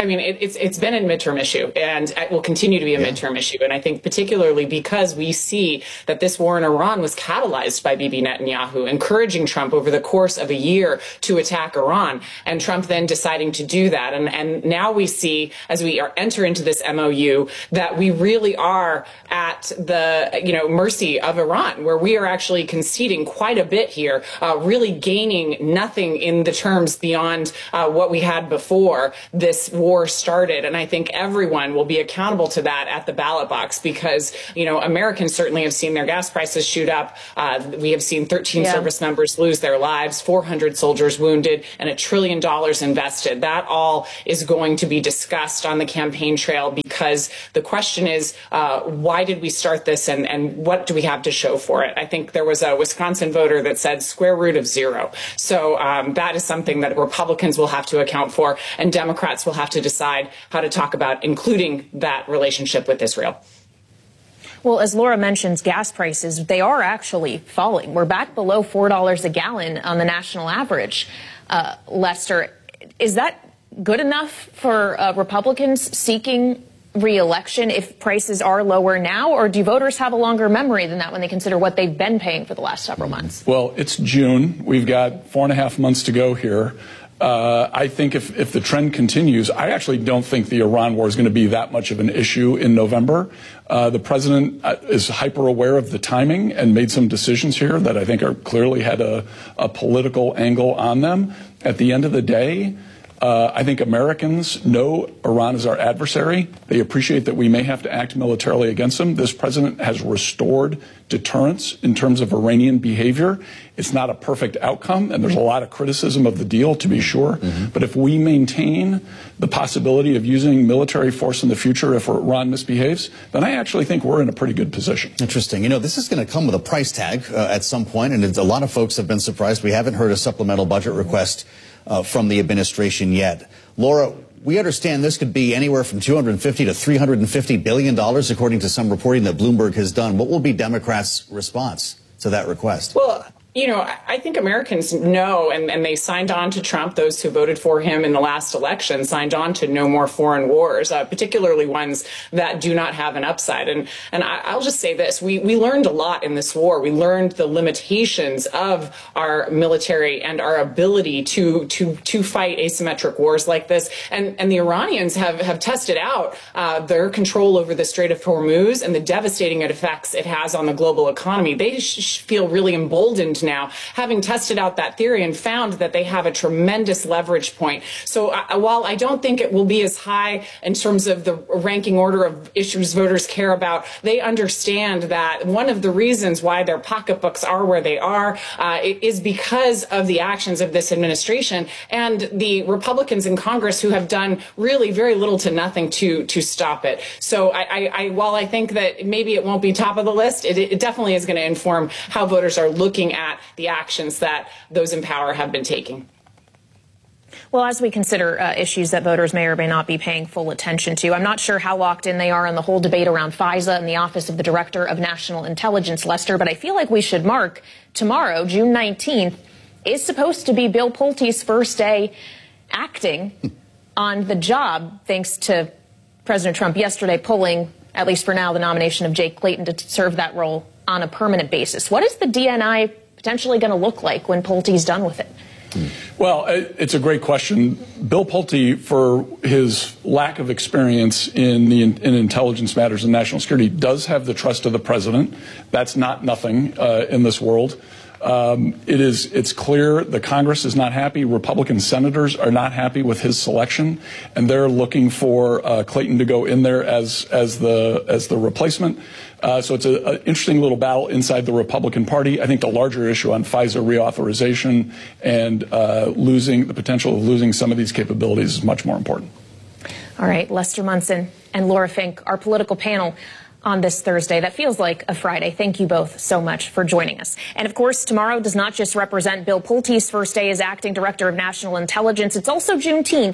I mean, it, it's it's been a midterm issue, and it will continue to be a yeah. midterm issue. And I think particularly because we see that this war in Iran was catalyzed by Bibi Netanyahu, encouraging Trump over the course of a year to attack Iran, and Trump then deciding to do that. And, and now we see, as we are, enter into this M O U, that we really are at the you know mercy of Iran, where we are actually conceding quite a bit here, uh, really gaining nothing in the terms beyond uh, what we had before this war started. And I think everyone will be accountable to that at the ballot box, because, you know, Americans certainly have seen their gas prices shoot up. Uh, we have seen thirteen yeah. service members lose their lives, four hundred soldiers wounded, and a trillion dollars invested. That all is going to be discussed on the campaign trail, because the question is, uh, why did we start this, and, and what do we have to show for it? I think there was a Wisconsin voter that said square root of zero. So um, that is something that Republicans will have to account for, and Democrats will have to decide how to talk about including that relationship with Israel. Well, as Laura mentions, gas prices, they are actually falling. We're back below four dollars a gallon on the national average. Uh, Lester, is that good enough for uh, Republicans seeking re-election if prices are lower now, or do voters have a longer memory than that when they consider what they've been paying for the last several months? Well, it's June. We've got four and a half months to go here. Uh, I think if, if the trend continues, I actually don't think the Iran war is going to be that much of an issue in November. Uh, the president is hyper aware of the timing and made some decisions here that I think are clearly had a, a political angle on them. At the end of the day, Uh, I think Americans know Iran is our adversary. They appreciate that we may have to act militarily against them. This president has restored deterrence in terms of Iranian behavior. It's not a perfect outcome, and there's a lot of criticism of the deal, to be sure. Mm-hmm. But if we maintain the possibility of using military force in the future if Iran misbehaves, then I actually think we're in a pretty good position. Interesting. You know, this is going to come with a price tag uh, at some point, and it's, a lot of folks have been surprised. We haven't heard a supplemental budget request Uh, from the administration yet. Laura, we understand this could be anywhere from two hundred fifty to three hundred fifty billion dollars, according to some reporting that Bloomberg has done. What will be Democrats' response to that request? Well, you know, I think Americans know, and, and they signed on to Trump, those who voted for him in the last election, signed on to no more foreign wars, uh, particularly ones that do not have an upside. And and I, I'll just say this, we, we learned a lot in this war. We learned the limitations of our military and our ability to to to fight asymmetric wars like this. And, and the Iranians have, have tested out uh, their control over the Strait of Hormuz and the devastating effects it has on the global economy. They sh- feel really emboldened now, having tested out that theory and found that they have a tremendous leverage point. So uh, while I don't think it will be as high in terms of the ranking order of issues voters care about, they understand that one of the reasons why their pocketbooks are where they are uh, is because of the actions of this administration and the Republicans in Congress who have done really very little to nothing to to stop it. So I, I, I while I think that maybe it won't be top of the list, it, it definitely is going to inform how voters are looking at the actions that those in power have been taking. Well, as we consider uh, issues that voters may or may not be paying full attention to, I'm not sure how locked in they are in the whole debate around FISA and the Office of the Director of National Intelligence, Lester, but I feel like we should mark tomorrow, June nineteenth, is supposed to be Bill Pulte's first day acting on the job, thanks to President Trump yesterday pulling, at least for now, the nomination of Jake Clayton to serve that role on a permanent basis. What is the D N I potentially going to look like when Pulte's done with it? Well, it's a great question. Bill Pulte, for his lack of experience in the in intelligence matters and national security, does have the trust of the president. That's not nothing uh, in this world. Um, it is, it's clear the Congress is not happy. Republican senators are not happy with his selection, and they're looking for uh, Clayton to go in there as as the as the replacement. Uh, so it's an interesting little battle inside the Republican Party. I think the larger issue on FISA reauthorization and uh, losing the potential of losing some of these capabilities is much more important. All right, Lester Munson and Laura Fink, our political panel on this Thursday. That feels like a Friday. Thank you both so much for joining us. And of course, tomorrow does not just represent Bill Pulte's first day as acting director of national intelligence. It's also Juneteenth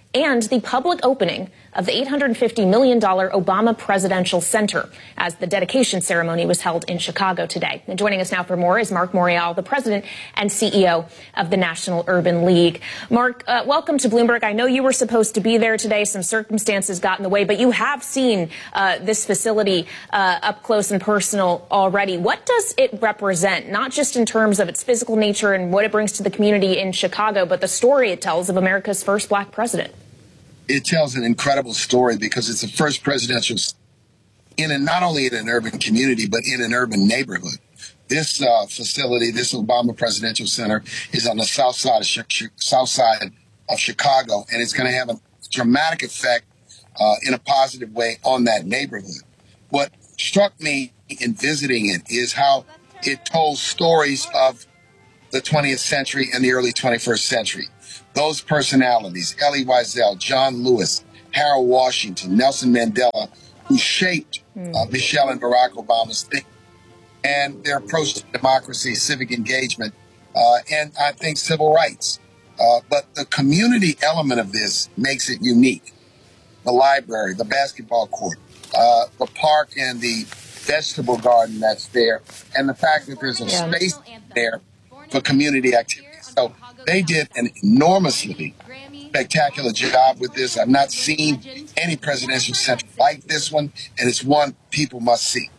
and the public opening of the eight hundred fifty million dollars Obama Presidential Center as the dedication ceremony was held in Chicago today. And joining us now for more is Mark Morial, the president and C E O of the National Urban League. Mark, uh, welcome to Bloomberg. I know you were supposed to be there today. Some circumstances got in the way, but you have seen uh, this facility uh, up close and personal already. What does it represent, not just in terms of its physical nature and what it brings to the community in Chicago, but the story it tells of America's first black president? It tells an incredible story because it's the first presidential in a, not only in an urban community, but in an urban neighborhood. This uh, facility, this Obama Presidential Center, is on the south side of sh- south side of Chicago, and it's going to have a dramatic effect uh, in a positive way on that neighborhood. What struck me in visiting it is how it told stories of the twentieth century and the early twenty-first century. Those personalities, Elie Wiesel, John Lewis, Harold Washington, Nelson Mandela, who shaped uh, Michelle and Barack Obama's thinking and their approach to democracy, civic engagement, uh, and I think civil rights. Uh, but the community element of this makes it unique. The library, the basketball court, uh, the park and the vegetable garden that's there, and the fact that there's a yeah. space there for community activities. So they did an enormously spectacular job with this. I've not seen any presidential center like this one, and it's one people must see.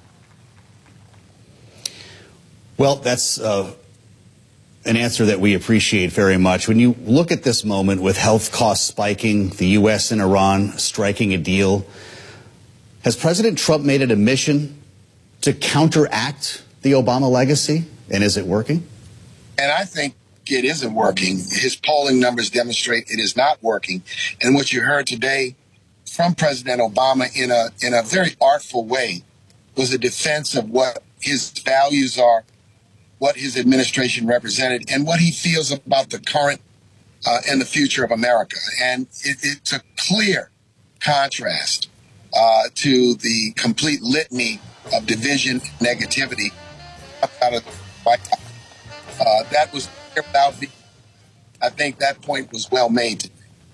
Well, that's uh, an answer that we appreciate very much. When you look at this moment with health costs spiking, the U S and Iran striking a deal, has President Trump made it a mission to counteract the Obama legacy, and is it working? And I think it isn't working. His polling numbers demonstrate it is not working. And what you heard today from President Obama in a in a very artful way was a defense of what his values are, what his administration represented, and what he feels about the current uh, and the future of America. And it, it's a clear contrast uh, to the complete litany of division and negativity out of the White House. Uh, that was without me. I think that point was well made.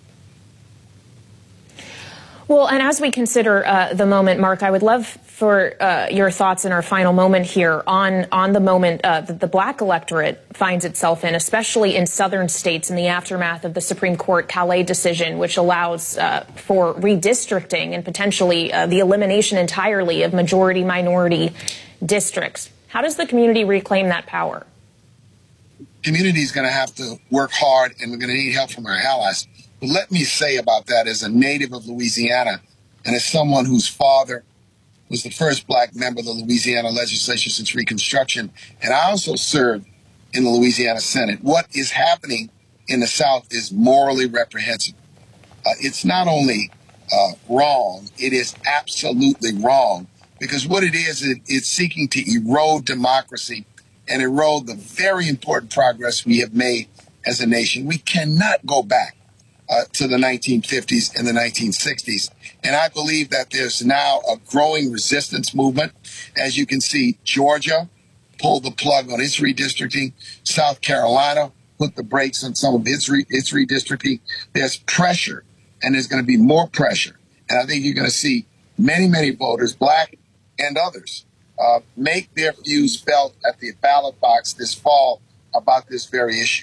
Well, and as we consider uh, the moment, Mark, I would love for uh, your thoughts in our final moment here on on the moment uh, that the black electorate finds itself in, especially in southern states in the aftermath of the Supreme Court Calais decision, which allows uh, for redistricting and potentially uh, the elimination entirely of majority-minority districts. How does the community reclaim that power? Community is going to have to work hard, and we're going to need help from our allies. But let me say about that, as a native of Louisiana and as someone whose father was the first black member of the Louisiana legislature since Reconstruction, and I also served in the Louisiana Senate, what is happening in the South is morally reprehensible. Uh, it's not only uh, wrong, it is absolutely wrong, because what it is, it, it's seeking to erode democracy and erode the very important progress we have made as a nation. We cannot go back uh, to the nineteen fifties and the nineteen sixties. And I believe that there's now a growing resistance movement. As you can see, Georgia pulled the plug on its redistricting. South Carolina put the brakes on some of its, re- its redistricting. There's pressure, and there's going to be more pressure. And I think you're going to see many, many voters, black and others, Uh, make their views felt at the ballot box this fall about this very issue.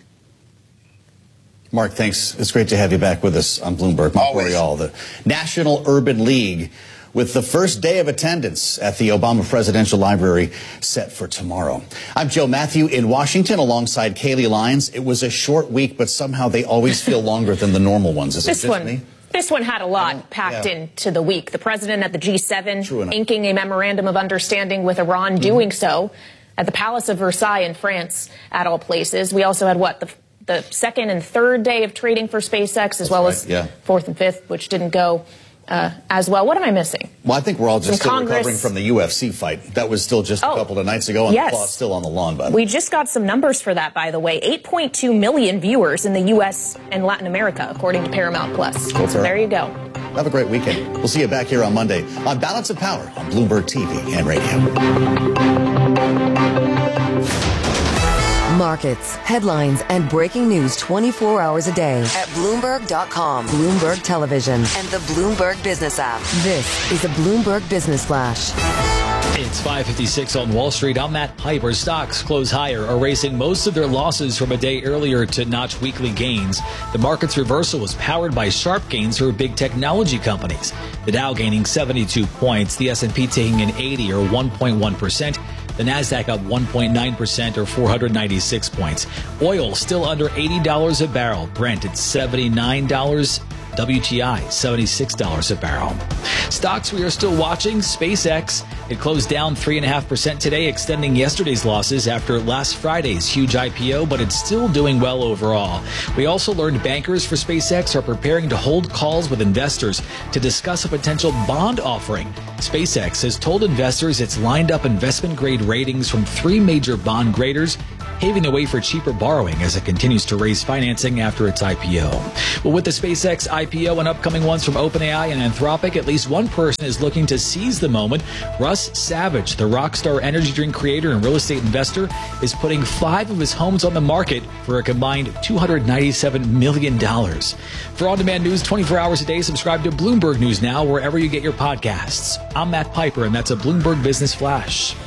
Mark, thanks. It's great to have you back with us on Bloomberg. Mark Morial, the National Urban League, with the first day of attendance at the Obama Presidential Library set for tomorrow. I'm Joe Matthew in Washington alongside Kaylee Lyons. It was a short week, but somehow they always feel longer than the normal ones. Is this it just one, me? This one had a lot packed yeah. into the week. The president at the G seven inking a memorandum of understanding with Iran, mm-hmm. doing so at the Palace of Versailles in France, at all places. We also had, what, the, the second and third day of trading for SpaceX, as That's well right. as yeah. fourth and fifth, which didn't go uh, as well. What am I missing? Well, I think we're all just Some still Congress... recovering from the U F C fight. That was still just a oh, couple of nights ago, and yes. the claw's still on the lawn, by the way. We just got some numbers for that, by the way. eight point two million viewers in the U S and Latin America, according to Paramount Plus. Cool, so there you go. Have a great weekend. We'll see you back here on Monday on Balance of Power on Bloomberg T V and radio. Markets, headlines, and breaking news twenty-four hours a day at Bloomberg dot com, Bloomberg Television, and the Bloomberg Business app. This is a Bloomberg Business Flash. It's five fifty-six on Wall Street. I'm Matt Piper. Stocks close higher, erasing most of their losses from a day earlier to notch weekly gains. The market's reversal was powered by sharp gains for big technology companies. The Dow gaining seventy-two points, the S and P taking an eighty or one point one percent. The Nasdaq up one point nine percent or four hundred ninety-six points. Oil still under eighty dollars a barrel. Brent at seventy-nine dollars. W T I, seventy-six dollars a barrel. Stocks we are still watching, SpaceX. It closed down three point five percent today, extending yesterday's losses after last Friday's huge I P O, but it's still doing well overall. We also learned bankers for SpaceX are preparing to hold calls with investors to discuss a potential bond offering. SpaceX has told investors it's lined up investment-grade ratings from three major bond graders, paving the way for cheaper borrowing as it continues to raise financing after its I P O. Well, with the SpaceX I P O and upcoming ones from OpenAI and Anthropic, at least one person is looking to seize the moment. Russ Savage, the Rockstar energy drink creator and real estate investor, is putting five of his homes on the market for a combined two hundred ninety-seven million dollars. For on-demand news twenty-four hours a day, subscribe to Bloomberg News Now wherever you get your podcasts. I'm Matt Piper, and that's a Bloomberg Business Flash.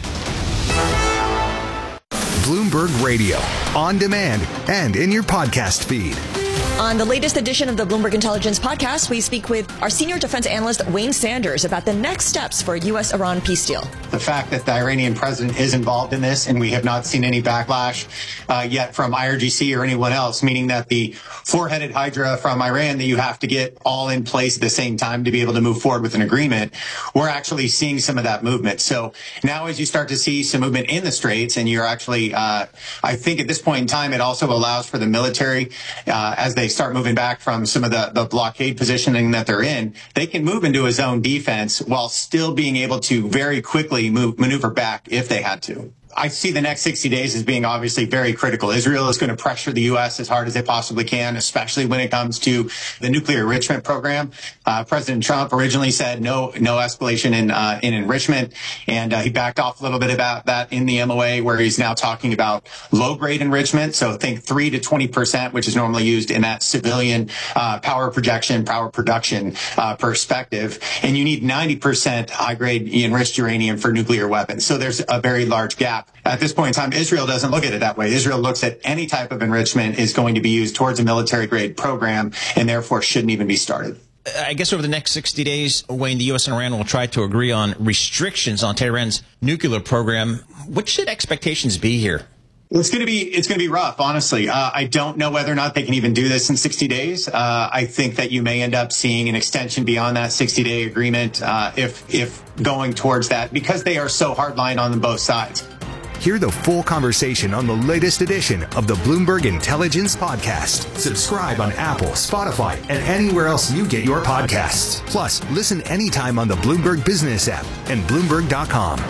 Bloomberg Radio, on demand and in your podcast feed. On the latest edition of the Bloomberg Intelligence Podcast, we speak with our senior defense analyst, Wayne Sanders, about the next steps for a U S Iran peace deal. The fact that the Iranian president is involved in this, and we have not seen any backlash uh, yet from I R G C or anyone else, meaning that the four-headed hydra from Iran that you have to get all in place at the same time to be able to move forward with an agreement, we're actually seeing some of that movement. So now as you start to see some movement in the Straits, and you're actually, uh, I think at this point in time, it also allows for the military, uh, as they start moving back from some of the, the blockade positioning that they're in, they can move into a zone defense while still being able to very quickly move, maneuver back if they had to. I see the next sixty days as being obviously very critical. Israel is going to pressure the U S as hard as they possibly can, especially when it comes to the nuclear enrichment program. Uh, President Trump originally said no, no escalation in, uh, in enrichment, and uh, he backed off a little bit about that in the M O A, where he's now talking about low-grade enrichment. So think three to twenty percent, which is normally used in that civilian uh, power projection, power production uh, perspective. And you need ninety percent high-grade enriched uranium for nuclear weapons. So there's a very large gap. At this point in time, Israel doesn't look at it that way. Israel looks at any type of enrichment is going to be used towards a military-grade program, and therefore shouldn't even be started. I guess over the next sixty days, Wayne, the U S and Iran will try to agree on restrictions on Tehran's nuclear program. What should expectations be here? It's going to be it's going to be rough, honestly. Uh, I don't know whether or not they can even do this in sixty days. Uh, I think that you may end up seeing an extension beyond that sixty-day agreement uh, if if going towards that, because they are so hardline on both sides. Hear the full conversation on the latest edition of the Bloomberg Intelligence Podcast. Subscribe on Apple, Spotify, and anywhere else you get your podcasts. Plus, listen anytime on the Bloomberg Business app and Bloomberg dot com.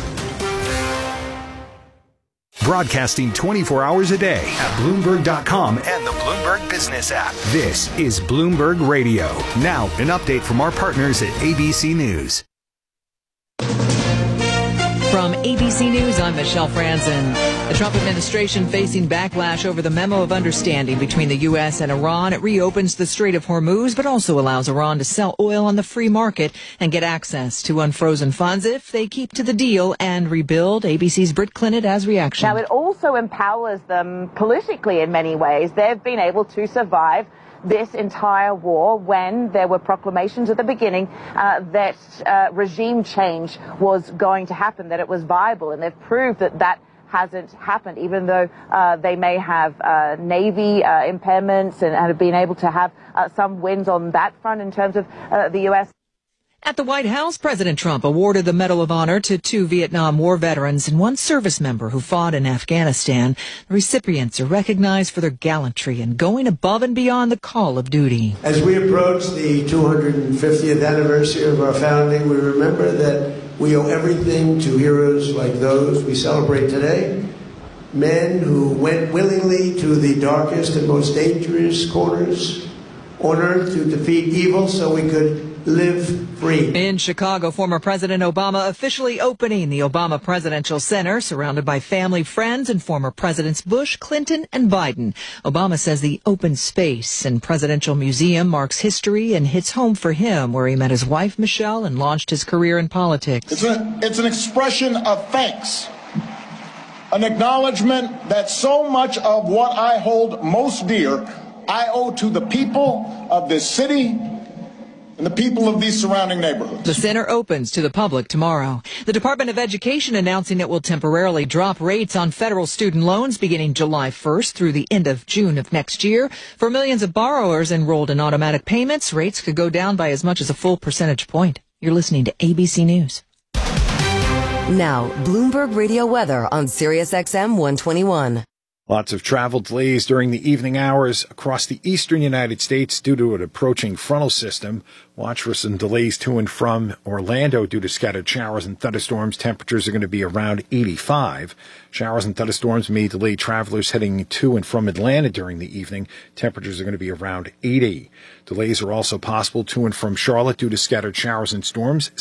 Broadcasting twenty-four hours a day at Bloomberg dot com and the Bloomberg Business app. This is Bloomberg Radio. Now, an update from our partners at A B C News. From A B C News, I'm Michelle Franzen. The Trump administration facing backlash over the memo of understanding between the U S and Iran. It reopens the Strait of Hormuz, but also allows Iran to sell oil on the free market and get access to unfrozen funds if they keep to the deal and rebuild. A B C's Britt Clinton has reaction. Now, it also empowers them politically in many ways. They've been able to survive this entire war when there were proclamations at the beginning uh, that uh, regime change was going to happen, that it was viable, and they've proved that that hasn't happened, even though uh, they may have uh, Navy uh, impairments and, and have been able to have uh, some wins on that front in terms of uh, the U S. At the White House, President Trump awarded the Medal of Honor to two Vietnam War veterans and one service member who fought in Afghanistan. The recipients are recognized for their gallantry and going above and beyond the call of duty. As we approach the two hundred fiftieth anniversary of our founding, we remember that we owe everything to heroes like those we celebrate today. Men who went willingly to the darkest and most dangerous corners on earth to defeat evil so we could live free. In Chicago, former President Obama officially opening the Obama Presidential Center, surrounded by family, friends, and former Presidents Bush, Clinton, and Biden. Obama says the open space and Presidential Museum marks history and hits home for him, where he met his wife, Michelle, and launched his career in politics. It's, a, it's an expression of thanks, an acknowledgement that so much of what I hold most dear I owe to the people of this city and the people of these surrounding neighborhoods. The center opens to the public tomorrow. The Department of Education announcing it will temporarily drop rates on federal student loans beginning July first through the end of June of next year. For millions of borrowers enrolled in automatic payments, rates could go down by as much as a full percentage point. You're listening to A B C News. Now, Bloomberg Radio weather on Sirius X M one twenty-one. Lots of travel delays during the evening hours across the eastern United States due to an approaching frontal system. Watch for some delays to and from Orlando due to scattered showers and thunderstorms. Temperatures are going to be around eighty-five. Showers and thunderstorms may delay travelers heading to and from Atlanta during the evening. Temperatures are going to be around eighty. Delays are also possible to and from Charlotte due to scattered showers and storms.